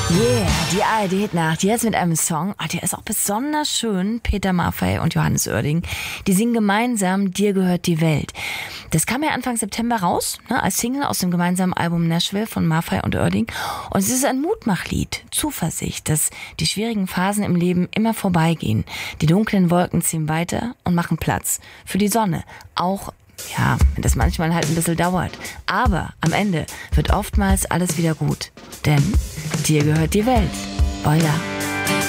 Yeah, die ARD-Hitnacht, jetzt mit einem Song, der ist auch besonders schön. Peter Maffay und Johannes Oerding, die singen gemeinsam Dir gehört die Welt. Das kam ja Anfang September raus, als Single aus dem gemeinsamen Album Nashville von Maffay und Oerding. Und es ist ein Mutmachlied, Zuversicht, dass die schwierigen Phasen im Leben immer vorbeigehen. Die dunklen Wolken ziehen weiter und machen Platz für die Sonne, auch wenn das manchmal halt ein bisschen dauert. Aber am Ende wird oftmals alles wieder gut. Denn dir gehört die Welt. Euer